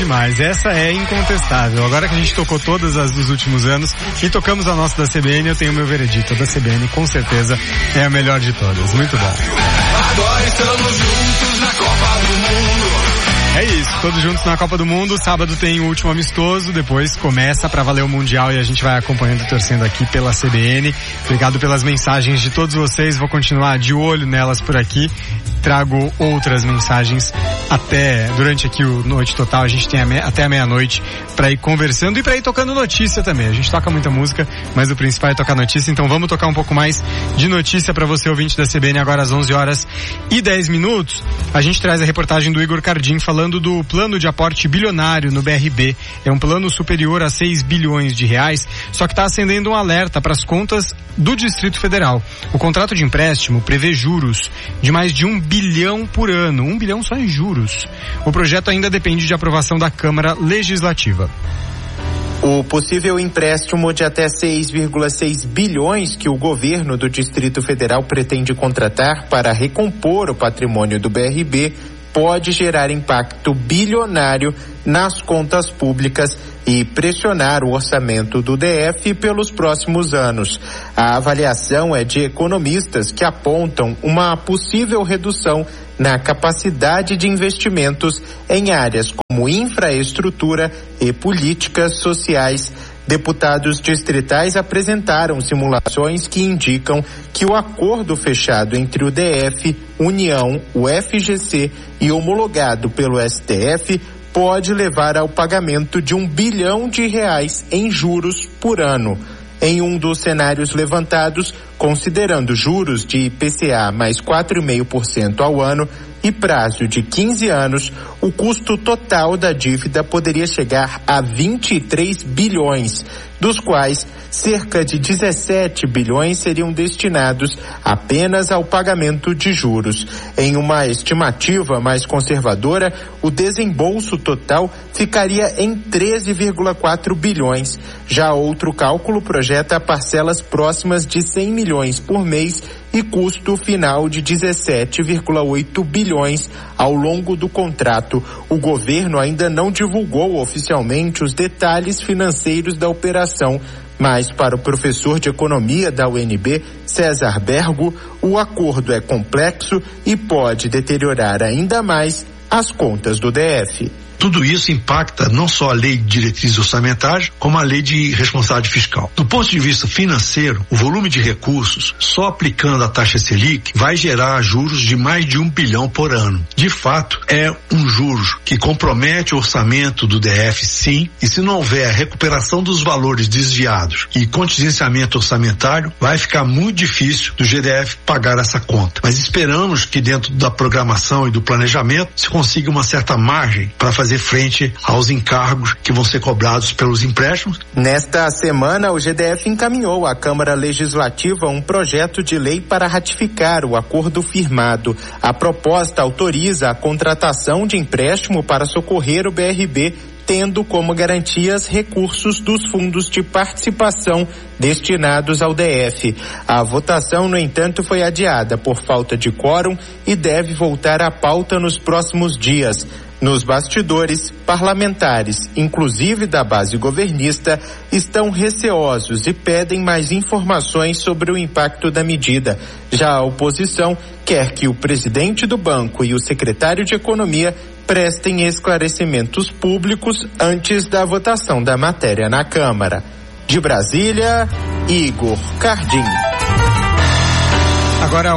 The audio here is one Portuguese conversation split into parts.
demais. Essa é incontestável. Agora que a gente tocou todas as dos últimos anos e tocamos a nossa da CBN, eu tenho o meu veredito. A da CBN, com certeza, é a melhor de todas. Muito bom. Agora estamos juntos na Copa do Mundo. É isso, todos juntos na Copa do Mundo. Sábado tem o último amistoso, depois começa pra valer o Mundial e a gente vai acompanhando e torcendo aqui pela CBN. Obrigado pelas mensagens de todos vocês, vou continuar de olho nelas por aqui. Trago outras mensagens durante aqui o Noite Total. A gente tem até a meia-noite pra ir conversando e pra ir tocando notícia também. A gente toca muita música, mas o principal é tocar notícia, então vamos tocar um pouco mais de notícia pra você, ouvinte da CBN, agora às 11h10. A gente traz a reportagem do Igor Cardim falando do plano de aporte bilionário no BRB. É um plano superior a 6 bilhões de reais, só que está acendendo um alerta para as contas do Distrito Federal. O contrato de empréstimo prevê juros de mais de 1 bilhão por ano. 1 bilhão só em juros. O projeto ainda depende de aprovação da Câmara Legislativa. O possível empréstimo de até 6,6 bilhões que o governo do Distrito Federal pretende contratar para recompor o patrimônio do BRB pode gerar impacto bilionário nas contas públicas e pressionar o orçamento do DF pelos próximos anos. A avaliação é de economistas que apontam uma possível redução na capacidade de investimentos em áreas como infraestrutura e políticas sociais. Deputados distritais apresentaram simulações que indicam que o acordo fechado entre o DF, União, o FGC e homologado pelo STF pode levar ao pagamento de 1 bilhão de reais em juros por ano. Em um dos cenários levantados, considerando juros de IPCA mais 4,5% ao ano e prazo de 15 anos, o custo total da dívida poderia chegar a 23 bilhões, dos quais cerca de 17 bilhões seriam destinados apenas ao pagamento de juros. Em uma estimativa mais conservadora, o desembolso total ficaria em 13,4 bilhões. Já outro cálculo projeta parcelas próximas de 100 milhões por mês e custo final de 17,8 bilhões ao longo do contrato. O governo ainda não divulgou oficialmente os detalhes financeiros da operação, mas para o professor de economia da UNB, César Bergo, o acordo é complexo e pode deteriorar ainda mais as contas do DF. Tudo isso impacta não só a lei de diretrizes orçamentárias, como a lei de responsabilidade fiscal. Do ponto de vista financeiro, o volume de recursos, só aplicando a taxa Selic, vai gerar juros de mais de 1 bilhão por ano. De fato, é um juros que compromete o orçamento do DF, sim, e se não houver recuperação dos valores desviados e contingenciamento orçamentário, vai ficar muito difícil do GDF pagar essa conta. Mas esperamos que dentro da programação e do planejamento se consiga uma certa margem para fazer frente aos encargos que vão ser cobrados pelos empréstimos. Nesta semana, o GDF encaminhou à Câmara Legislativa um projeto de lei para ratificar o acordo firmado. A proposta autoriza a contratação de empréstimo para socorrer o BRB, tendo como garantias recursos dos fundos de participação destinados ao DF. A votação, no entanto, foi adiada por falta de quórum e deve voltar à pauta nos próximos dias. Nos bastidores, parlamentares, inclusive da base governista, estão receosos e pedem mais informações sobre o impacto da medida. Já a oposição quer que o presidente do banco e o secretário de Economia prestem esclarecimentos públicos antes da votação da matéria na Câmara. De Brasília, Igor Cardim. Agora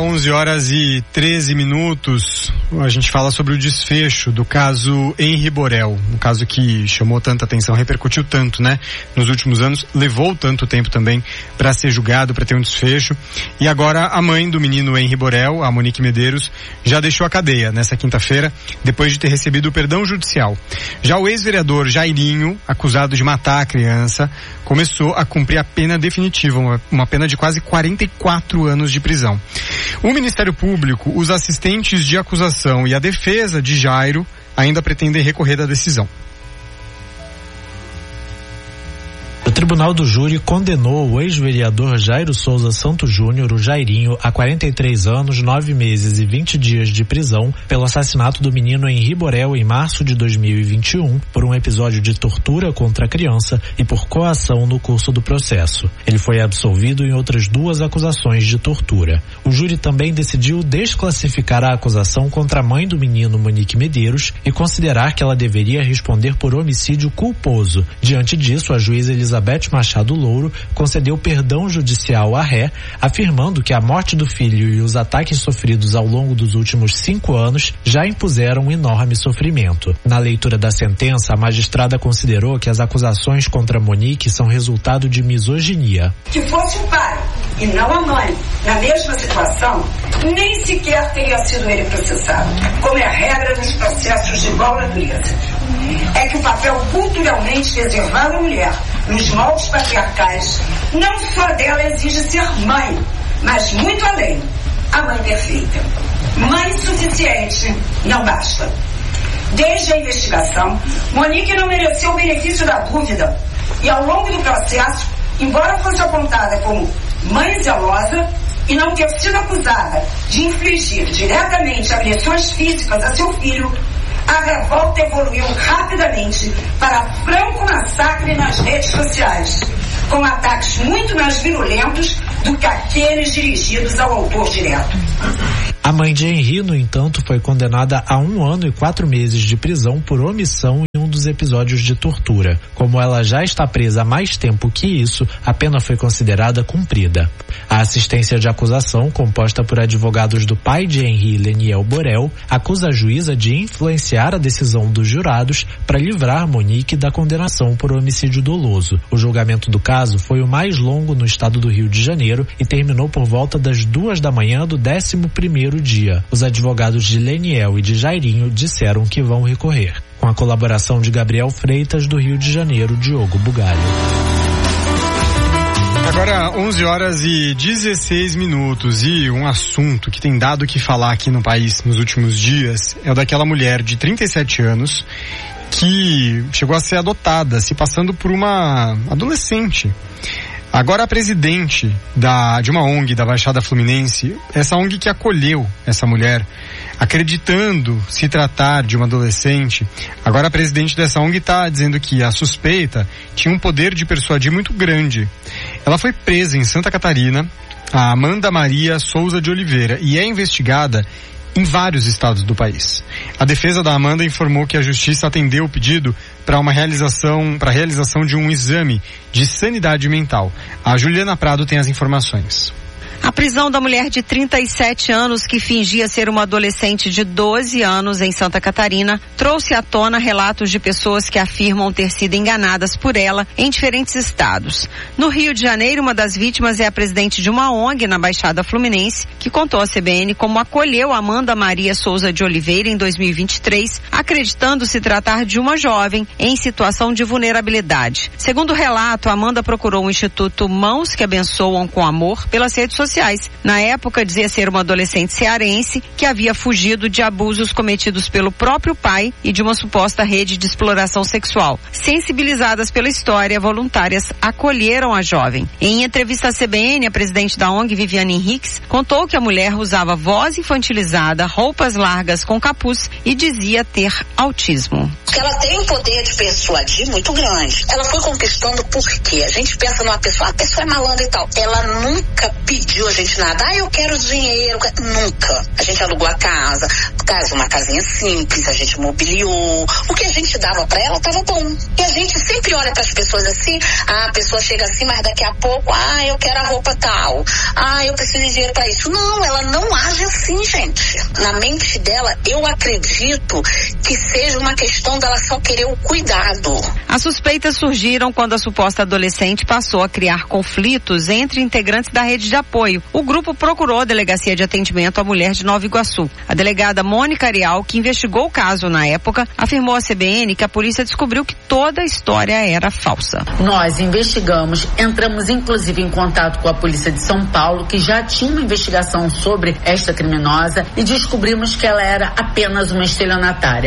11h13, a gente fala sobre o desfecho do caso Henri Borel, um caso que chamou tanta atenção, repercutiu tanto, né, nos últimos anos, levou tanto tempo também para ser julgado, para ter um desfecho, e agora a mãe do menino Henri Borel, a Monique Medeiros, já deixou a cadeia nessa quinta-feira, depois de ter recebido o perdão judicial. Já o ex-vereador Jairinho, acusado de matar a criança, começou a cumprir a pena definitiva, uma pena de quase 44 anos de prisão. O Ministério Público, os assistentes de acusação e a defesa de Jairo ainda pretendem recorrer da decisão. Tribunal do Júri condenou o ex-vereador Jairo Souza Santos Júnior, o Jairinho, a 43 anos, 9 meses e 20 dias de prisão pelo assassinato do menino Henri Borel em março de 2021, por um episódio de tortura contra a criança e por coação no curso do processo. Ele foi absolvido em outras 2 acusações de tortura. O júri também decidiu desclassificar a acusação contra a mãe do menino, Monique Medeiros, e considerar que ela deveria responder por homicídio culposo. Diante disso, a juíza Elizabeth Machado Louro concedeu perdão judicial à ré, afirmando que a morte do filho e os ataques sofridos ao longo dos últimos 5 anos já impuseram um enorme sofrimento. Na leitura da sentença, a magistrada considerou que as acusações contra Monique são resultado de misoginia. Que fosse o pai e não a mãe na mesma situação, nem sequer teria sido ele processado, como é a regra nos processos de igual natureza. É que o papel culturalmente reservado à mulher nos moldes patriarcais, não só dela exige ser mãe, mas muito além, a mãe perfeita. Mãe suficiente não basta. Desde a investigação, Monique não mereceu o benefício da dúvida e ao longo do processo, embora fosse apontada como mãe zelosa e não ter sido acusada de infligir diretamente agressões físicas a seu filho, a revolta evoluiu rapidamente para franco massacre nas redes sociais, com ataques muito mais violentos do que aqueles dirigidos ao autor direto. A mãe de Henri, no entanto, foi condenada a 1 ano e 4 meses de prisão por omissão em um dos episódios de tortura. Como ela já está presa há mais tempo que isso, a pena foi considerada cumprida. A assistência de acusação, composta por advogados do pai de Henri, Leniel Borel, acusa a juíza de influenciar a decisão dos jurados para livrar Monique da condenação por homicídio doloso. O julgamento do caso foi o mais longo no estado do Rio de Janeiro e terminou por volta das 2 da manhã do 11º dia. Os advogados de Leniel e de Jairinho disseram que vão recorrer. Com a colaboração de Gabriel Freitas, do Rio de Janeiro, Diogo Bugalho. Agora 11 horas e 16 minutos e um assunto que tem dado o que falar aqui no país nos últimos dias é o daquela mulher de 37 anos que chegou a ser adotada, se passando por uma adolescente. Agora a presidente de uma ONG da Baixada Fluminense, essa ONG que acolheu essa mulher, acreditando se tratar de uma adolescente, agora a presidente dessa ONG está dizendo que a suspeita tinha um poder de persuadir muito grande. Ela foi presa em Santa Catarina, a Amanda Maria Souza de Oliveira, e é investigada em vários estados do país. A defesa da Amanda informou que a justiça atendeu o pedido para a realização de um exame de sanidade mental. A Juliana Prado tem as informações. A prisão da mulher de 37 anos que fingia ser uma adolescente de 12 anos em Santa Catarina trouxe à tona relatos de pessoas que afirmam ter sido enganadas por ela em diferentes estados. No Rio de Janeiro, uma das vítimas é a presidente de uma ONG na Baixada Fluminense, que contou à CBN como acolheu Amanda Maria Souza de Oliveira em 2023, acreditando se tratar de uma jovem em situação de vulnerabilidade. Segundo o relato, Amanda procurou o Instituto Mãos que Abençoam com Amor pelas redes sociais. Na época, dizia ser uma adolescente cearense que havia fugido de abusos cometidos pelo próprio pai e de uma suposta rede de exploração sexual. Sensibilizadas pela história, voluntárias acolheram a jovem. Em entrevista à CBN, a presidente da ONG, Viviane Henriques, contou que a mulher usava voz infantilizada, roupas largas com capuz e dizia ter autismo. Ela tem um poder de persuadir muito grande. Ela foi conquistando porque a gente pensa numa pessoa, a pessoa é malandra e tal. Ela nunca pediu a gente nada, eu quero dinheiro, nunca. A gente alugou a casa, uma casinha simples, a gente mobiliou. O que a gente dava pra ela tava bom. E a gente sempre olha pras pessoas assim, a pessoa chega assim, mas daqui a pouco, eu quero a roupa tal, eu preciso de dinheiro pra isso. Não, ela não age assim, gente. Na mente dela, eu acredito que seja uma questão dela só querer o cuidado. As suspeitas surgiram quando a suposta adolescente passou a criar conflitos entre integrantes da rede de apoio. O grupo procurou a Delegacia de Atendimento à Mulher de Nova Iguaçu. A delegada Mônica Arial, que investigou o caso na época, afirmou à CBN que a polícia descobriu que toda a história era falsa. Nós investigamos, entramos inclusive em contato com a polícia de São Paulo, que já tinha uma investigação sobre esta criminosa, e descobrimos que ela era apenas uma estelionatária.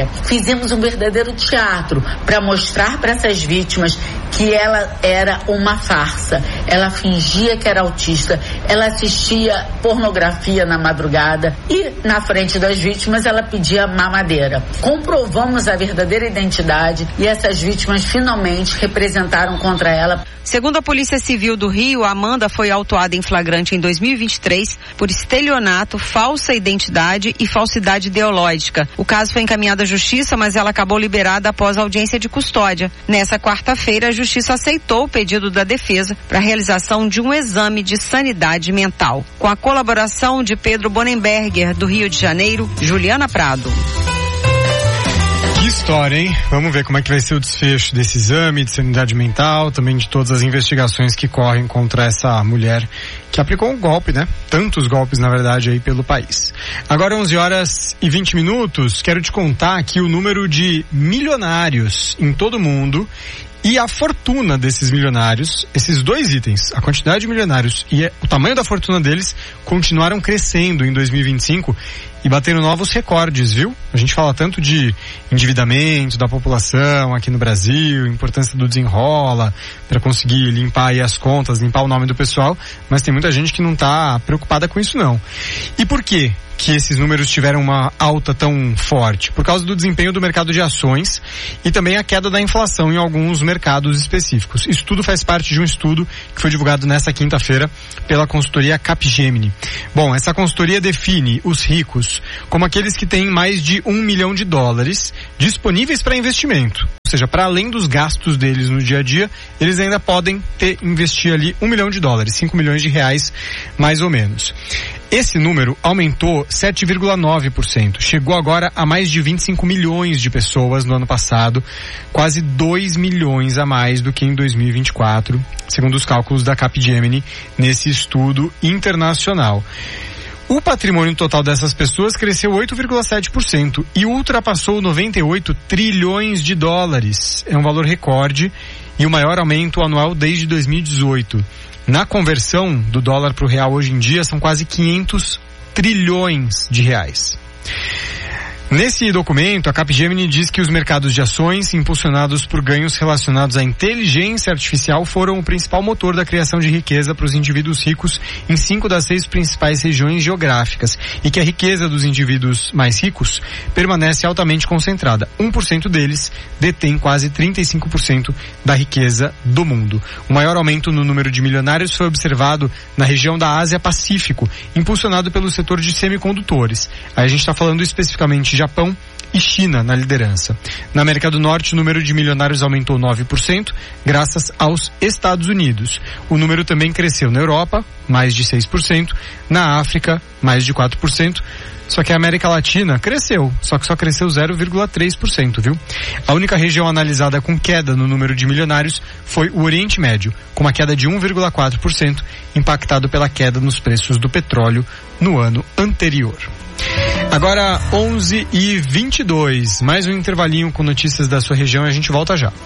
matéria. Fizemos um verdadeiro teatro para mostrar para essas vítimas que ela era uma farsa. Ela fingia que era autista, ela assistia pornografia na madrugada e na frente das vítimas ela pedia mamadeira. Comprovamos a verdadeira identidade e essas vítimas finalmente representaram contra ela. Segundo a Polícia Civil do Rio, a Amanda foi autuada em flagrante em 2023 por estelionato, falsa identidade e falsidade ideológica. O caso foi encaminhado à Justiça, mas ela acabou liberada após a audiência de custódia. Nessa quarta-feira, a Justiça aceitou o pedido da defesa para a realização de um exame de sanidade mental. Com a colaboração de Pedro Bonenberger, do Rio de Janeiro, Juliana Prado. Que história, hein? Vamos ver como é que vai ser o desfecho desse exame de sanidade mental, também de todas as investigações que correm contra essa mulher que aplicou um golpe, né? Tantos golpes, na verdade, aí pelo país. Agora 11h20, quero te contar aqui o número de milionários em todo o mundo e a fortuna desses milionários. Esses dois itens, a quantidade de milionários e o tamanho da fortuna deles, continuaram crescendo em 2025 e bateram novos recordes, viu? A gente fala tanto de endividamento da população aqui no Brasil, importância do desenrola para conseguir limpar aí as contas, limpar o nome do pessoal, mas tem muita gente que não está preocupada com isso não. E por quê que esses números tiveram uma alta tão forte? Por causa do desempenho do mercado de ações e também a queda da inflação em alguns mercados específicos. Isso tudo faz parte de um estudo que foi divulgado nesta quinta-feira pela consultoria Capgemini. Bom, essa consultoria define os ricos como aqueles que têm mais de $1 milhão disponíveis para investimento. Ou seja, para além dos gastos deles no dia a dia, eles ainda podem investir ali $1 milhão, R$5 milhões mais ou menos. Esse número aumentou 7,9%. Chegou agora a mais de 25 milhões de pessoas no ano passado, quase 2 milhões a mais do que em 2024, segundo os cálculos da Capgemini nesse estudo internacional. O patrimônio total dessas pessoas cresceu 8,7% e ultrapassou 98 trilhões de dólares. É um valor recorde e o maior aumento anual desde 2018. Na conversão do dólar para o real hoje em dia são quase 500 trilhões de reais. Nesse documento, a Capgemini diz que os mercados de ações, impulsionados por ganhos relacionados à inteligência artificial, foram o principal motor da criação de riqueza para os indivíduos ricos em 5 das 6 principais regiões geográficas e que a riqueza dos indivíduos mais ricos permanece altamente concentrada. 1% deles detém quase 35% da riqueza do mundo. O maior aumento no número de milionários foi observado na região da Ásia-Pacífico, impulsionado pelo setor de semicondutores. Aí a gente está falando especificamente de Japão e China na liderança. Na América do Norte, o número de milionários aumentou 9%, graças aos Estados Unidos. O número também cresceu na Europa, mais de 6%, na África, mais de 4%, só que a América Latina cresceu, só que só cresceu 0,3%, viu? A única região analisada com queda no número de milionários foi o Oriente Médio, com uma queda de 1,4%, impactado pela queda nos preços do petróleo no ano anterior. Agora 11h22, mais um intervalinho com notícias da sua região e a gente volta já.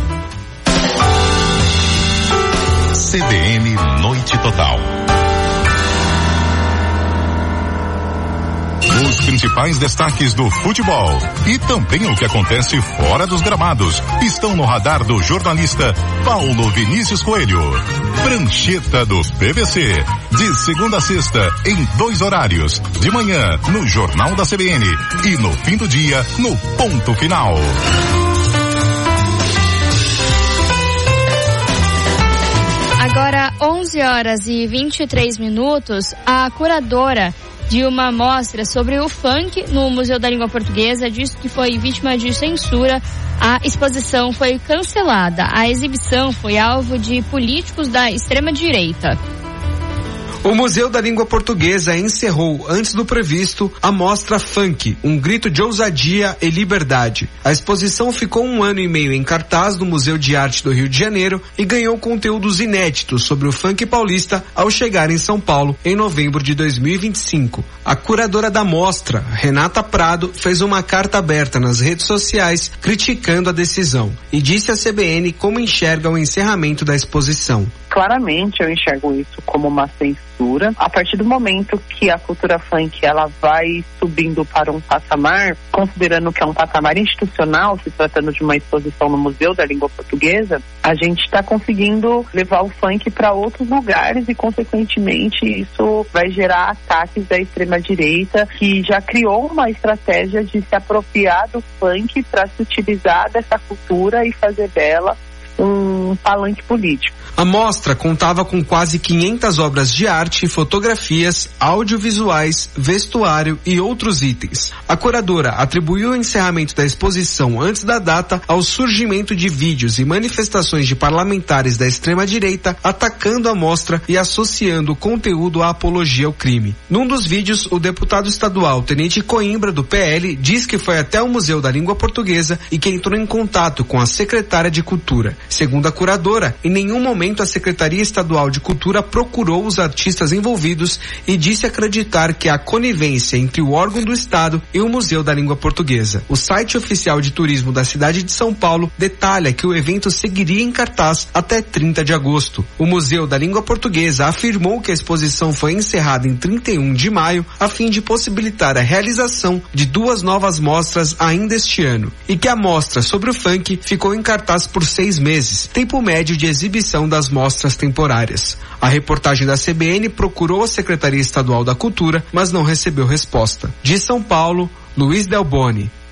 CBN Noite Total. Os principais destaques do futebol e também o que acontece fora dos gramados estão no radar do jornalista Paulo Vinícius Coelho. Prancheta do PVC, de segunda a sexta, em 2 horários, de manhã no Jornal da CBN e no fim do dia no Ponto Final. Agora 11h23, a curadora de uma mostra sobre o funk no Museu da Língua Portuguesa disse que foi vítima de censura. A exposição foi cancelada. A exibição foi alvo de políticos da extrema-direita. O Museu da Língua Portuguesa encerrou, antes do previsto, a mostra Funk, um grito de ousadia e liberdade. A exposição ficou 1 ano e meio em cartaz no Museu de Arte do Rio de Janeiro e ganhou conteúdos inéditos sobre o funk paulista ao chegar em São Paulo em novembro de 2025. A curadora da mostra, Renata Prado, fez uma carta aberta nas redes sociais criticando a decisão e disse à CBN como enxerga o encerramento da exposição. Claramente eu enxergo isso como uma censura cultura. A partir do momento que a cultura funk ela vai subindo para um patamar, considerando que é um patamar institucional, se tratando de uma exposição no Museu da Língua Portuguesa, a gente está conseguindo levar o funk para outros lugares e, consequentemente, isso vai gerar ataques da extrema-direita, que já criou uma estratégia de se apropriar do funk para se utilizar dessa cultura e fazer dela um palanque político. A mostra contava com quase 500 obras de arte, fotografias, audiovisuais, vestuário e outros itens. A curadora atribuiu o encerramento da exposição antes da data ao surgimento de vídeos e manifestações de parlamentares da extrema-direita atacando a mostra e associando o conteúdo à apologia ao crime. Num dos vídeos, o deputado estadual Tenente Coimbra, do PL, diz que foi até o Museu da Língua Portuguesa e que entrou em contato com a secretária de Cultura. Segundo a curadora, em nenhum momento a Secretaria Estadual de Cultura procurou os artistas envolvidos e disse acreditar que há conivência entre o órgão do Estado e o Museu da Língua Portuguesa. O site oficial de turismo da cidade de São Paulo detalha que o evento seguiria em cartaz até 30 de agosto. O Museu da Língua Portuguesa afirmou que a exposição foi encerrada em 31 de maio a fim de possibilitar a realização de 2 novas mostras ainda este ano e que a mostra sobre o funk ficou em cartaz por 6 meses, tempo médio de exibição das mostras temporárias. A reportagem da CBN procurou a Secretaria Estadual da Cultura, mas não recebeu resposta. De São Paulo, Luiz Delboni.